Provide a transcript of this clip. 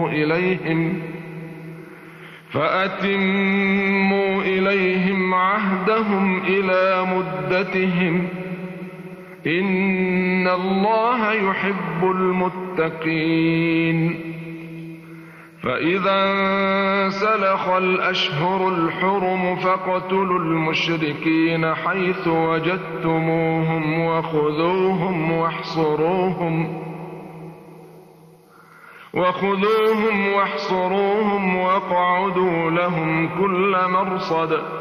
فأتموا إليهم عهدهم إلى مدتهم إن الله يحب المتقين. فإذا انسلخ الأشهر الحرم فاقتلوا المشركين حيث وجدتموهم وخذوهم واحصروهم واقعدوا لهم كل مرصد